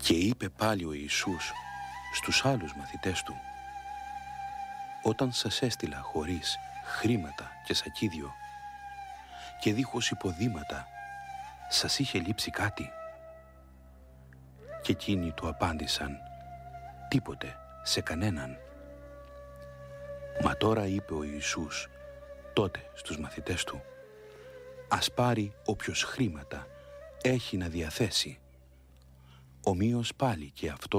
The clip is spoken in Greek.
Και είπε πάλι ο Ιησούς στους άλλους μαθητές του: «Όταν σας έστειλα χωρίς χρήματα και σακίδιο και δίχως υποδήματα, σας είχε λείψει κάτι?» Και εκείνοι του απάντησαν: «Τίποτε, σε κανέναν». Μα τώρα είπε ο Ιησούς τότε στους μαθητές του: «Ας πάρει όποιος χρήματα έχει να διαθέσει». Ομοίως πάλι και αυτό